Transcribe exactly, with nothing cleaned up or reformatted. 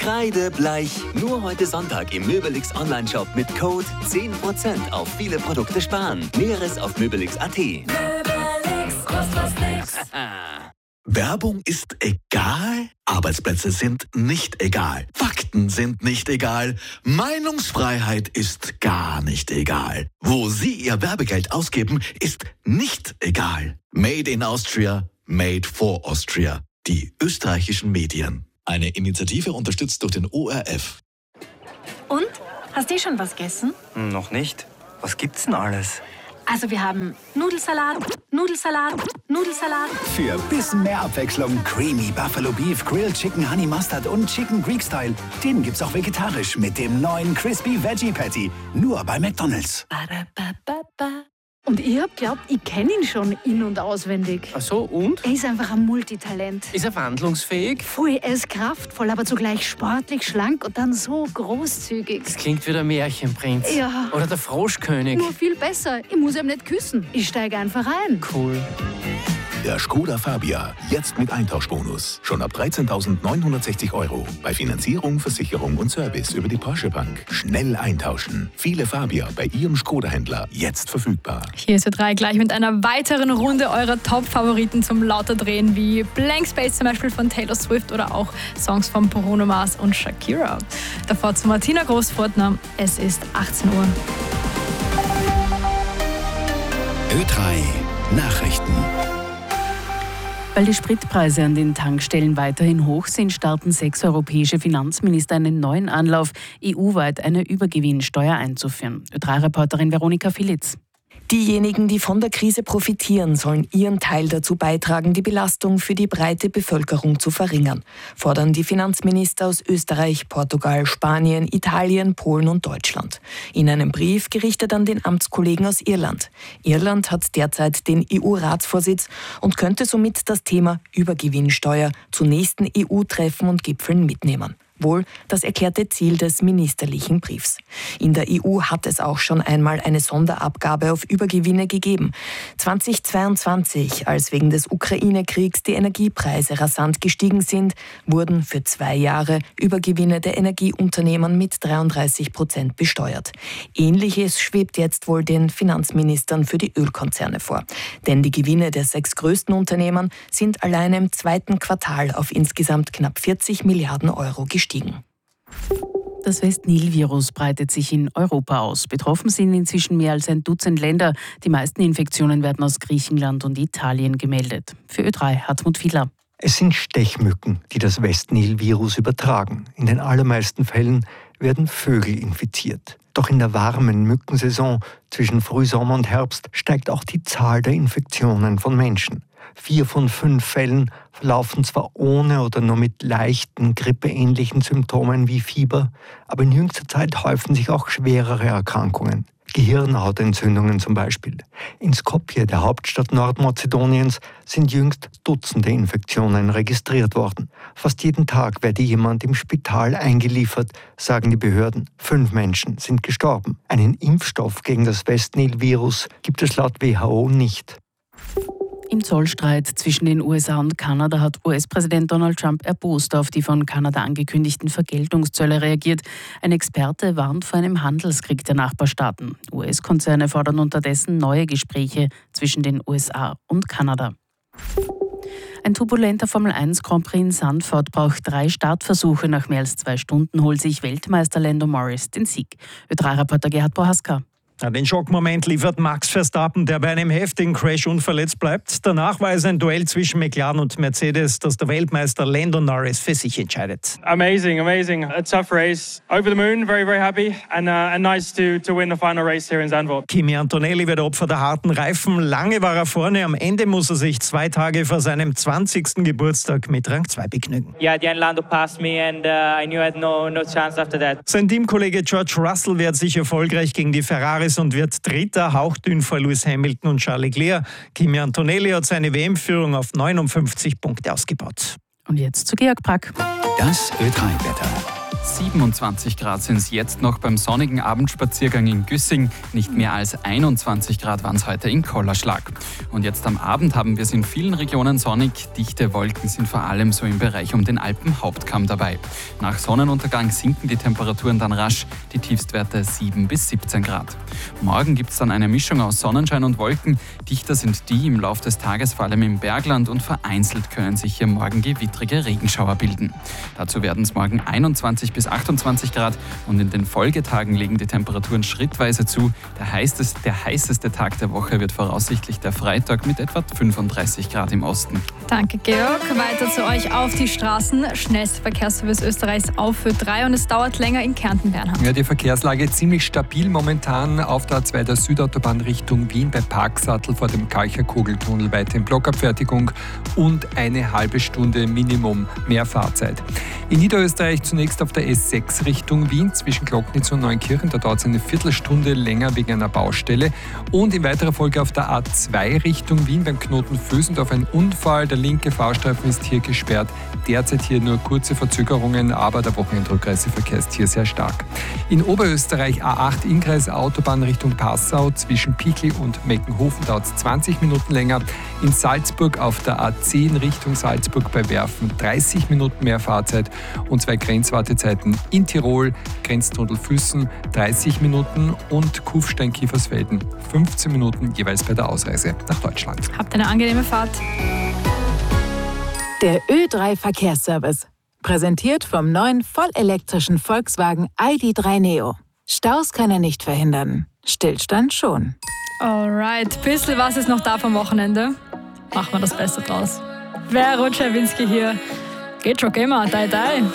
Kreidebleich. Nur heute Sonntag im Möbelix Online-Shop mit Code zehn Prozent auf viele Produkte sparen. Näheres auf möbelix punkt at. Möbelix, kostet was nix. Werbung ist egal, Arbeitsplätze sind nicht egal, Fakten sind nicht egal, Meinungsfreiheit ist gar nicht egal. Wo Sie Ihr Werbegeld ausgeben, ist nicht egal. Made in Austria, made for Austria. Die österreichischen Medien. Eine Initiative unterstützt durch den O R F. Und? Hast du schon was gegessen? Noch nicht. Was gibt's denn alles? Also wir haben Nudelsalat, Nudelsalat, Nudelsalat. Für bisschen mehr Abwechslung Creamy Buffalo Beef, Grilled Chicken Honey Mustard und Chicken Greek Style. Den gibt's auch vegetarisch mit dem neuen Crispy Veggie Patty. Nur bei McDonald's. Und ihr habt glaubt, ich kenne ihn schon in- und auswendig. Ach so, und? Er ist einfach ein Multitalent. Ist er wandlungsfähig? Voll, er ist kraftvoll, aber zugleich sportlich, schlank und dann so großzügig. Das klingt wie der Märchenprinz. Ja. Oder der Froschkönig. Nur viel besser. Ich muss ihm nicht küssen. Ich steige einfach ein. Cool. Der Skoda Fabia, jetzt mit Eintauschbonus. Schon ab dreizehntausendneunhundertsechzig Euro. Bei Finanzierung, Versicherung und Service über die Porsche Bank. Schnell eintauschen. Viele Fabia bei Ihrem Skoda-Händler jetzt verfügbar. Hier ist Ö drei gleich mit einer weiteren Runde eurer Top-Favoriten zum Lauterdrehen, wie Blank Space zum Beispiel von Taylor Swift oder auch Songs von Bruno Mars und Shakira. Davor zu Martina Großfurtner. Es ist achtzehn Uhr. Ö drei Nachrichten. Weil die Spritpreise an den Tankstellen weiterhin hoch sind, starten sechs europäische Finanzminister einen neuen Anlauf, E U-weit eine Übergewinnsteuer einzuführen. Ö drei Reporterin Veronika Filitz. Diejenigen, die von der Krise profitieren, sollen ihren Teil dazu beitragen, die Belastung für die breite Bevölkerung zu verringern, fordern die Finanzminister aus Österreich, Portugal, Spanien, Italien, Polen und Deutschland. In einem Brief gerichtet an den Amtskollegen aus Irland. Irland hat derzeit den E U-Ratsvorsitz und könnte somit das Thema Übergewinnsteuer zu nächsten E U-Treffen und Gipfeln mitnehmen. Wohl das erklärte Ziel des ministerlichen Briefs. In der E U hat es auch schon einmal eine Sonderabgabe auf Übergewinne gegeben. zweitausendzweiundzwanzig, als wegen des Ukraine-Kriegs die Energiepreise rasant gestiegen sind, wurden für zwei Jahre Übergewinne der Energieunternehmen mit dreiunddreißig Prozent besteuert. Ähnliches schwebt jetzt wohl den Finanzministern für die Ölkonzerne vor. Denn die Gewinne der sechs größten Unternehmen sind allein im zweiten Quartal auf insgesamt knapp vierzig Milliarden Euro gestiegen. Das West-Nil-Virus breitet sich in Europa aus. Betroffen sind inzwischen mehr als ein Dutzend Länder. Die meisten Infektionen werden aus Griechenland und Italien gemeldet. Für Ö drei Hartmut Fiedler. Es sind Stechmücken, die das West-Nil-Virus übertragen. In den allermeisten Fällen werden Vögel infiziert. Doch in der warmen Mückensaison zwischen Frühsommer und Herbst steigt auch die Zahl der Infektionen von Menschen. Vier von fünf Fällen verlaufen zwar ohne oder nur mit leichten, grippeähnlichen Symptomen wie Fieber, aber in jüngster Zeit häufen sich auch schwerere Erkrankungen. Gehirnhautentzündungen zum Beispiel. In Skopje, der Hauptstadt Nordmazedoniens, sind jüngst Dutzende Infektionen registriert worden. Fast jeden Tag werde jemand im Spital eingeliefert, sagen die Behörden. Fünf Menschen sind gestorben. Einen Impfstoff gegen das West-Nil-Virus gibt es laut W H O nicht. Im Zollstreit zwischen den U S A und Kanada hat U S-Präsident Donald Trump erbost auf die von Kanada angekündigten Vergeltungszölle reagiert. Ein Experte warnt vor einem Handelskrieg der Nachbarstaaten. U S-Konzerne fordern unterdessen neue Gespräche zwischen den U S A und Kanada. Ein turbulenter Formel eins Grand Prix in Zandvoort braucht drei Startversuche. Nach mehr als zwei Stunden holt sich Weltmeister Lando Norris den Sieg. Ö drei Reporter Gerhard Bohaska. Den Schockmoment liefert Max Verstappen, der bei einem heftigen Crash unverletzt bleibt. Danach war es ein Duell zwischen McLaren und Mercedes, das der Weltmeister Lando Norris für sich entscheidet. Amazing, amazing. A tough race. Over the moon, very, very happy. And, uh, and nice to, to win the final race here in Zandvoort. Kimi Antonelli wird Opfer der harten Reifen. Lange war er vorne. Am Ende muss er sich zwei Tage vor seinem zwanzigsten Geburtstag mit Rang zwei begnügen. Yeah, at the end Lando passed me and uh, I knew I had no, no chance after that. Sein Teamkollege George Russell wehrt sich erfolgreich gegen die Ferraris und wird Dritter, hauchdünn vor Lewis Hamilton und Charles Leclerc. Kimi Antonelli hat seine W M-Führung auf neunundfünfzig Punkte ausgebaut. Und jetzt zu Georg Brack. Das Ö drei Wetter. siebenundzwanzig Grad sind es jetzt noch beim sonnigen Abendspaziergang in Güssing. Nicht mehr als einundzwanzig Grad waren es heute in Kollerschlag. Und jetzt am Abend haben wir es in vielen Regionen sonnig. Dichte Wolken sind vor allem so im Bereich um den Alpenhauptkamm dabei. Nach Sonnenuntergang sinken die Temperaturen dann rasch. Die Tiefstwerte sieben bis siebzehn Grad. Morgen gibt es dann eine Mischung aus Sonnenschein und Wolken. Dichter sind die im Laufe des Tages, vor allem im Bergland, und vereinzelt können sich hier morgen gewittrige Regenschauer bilden. Dazu werden es morgen einundzwanzig bis achtundzwanzig Grad und in den Folgetagen legen die Temperaturen schrittweise zu. Der heißeste, der heißeste Tag der Woche wird voraussichtlich der Freitag mit etwa fünfunddreißig Grad im Osten. Danke, Georg. Weiter zu euch auf die Straßen. Schnellster Verkehrsservice Österreichs auf für drei und es dauert länger in Kärnten-Bernhard. Ja, die Verkehrslage ziemlich stabil momentan auf der A zwei der Südautobahn Richtung Wien bei Parksattel vor dem Kalcher-Kugeltunnel, weiterhin Blockabfertigung und eine halbe Stunde Minimum mehr Fahrzeit. In Niederösterreich zunächst auf der S sechs Richtung Wien zwischen Glocknitz und Neunkirchen. Da dauert es eine Viertelstunde länger wegen einer Baustelle. Und in weiterer Folge auf der A zwei Richtung Wien beim Knoten Vösendorf ein Unfall. Der linke Fahrstreifen ist hier gesperrt. Derzeit hier nur kurze Verzögerungen, aber der Wochenendrückreiseverkehr ist hier sehr stark. In Oberösterreich A acht Innkreis Autobahn Richtung Passau zwischen Pickl und Meckenhofen dauert es zwanzig Minuten länger. In Salzburg auf der A zehn Richtung Salzburg bei Werfen dreißig Minuten mehr Fahrzeit. Und zwei Grenzwartezeiten in Tirol, Grenztunnel Füssen dreißig Minuten und Kufstein-Kiefersfelden fünfzehn Minuten jeweils bei der Ausreise nach Deutschland. Habt eine angenehme Fahrt. Der Ö drei Verkehrsservice. Präsentiert vom neuen vollelektrischen Volkswagen I D drei Neo. Staus kann er nicht verhindern. Stillstand schon. Alright, bisschen was ist noch da vom Wochenende. Machen wir das Beste draus. Vero Czerwinski hier. Geht schon, gehen wir. Dai, dai.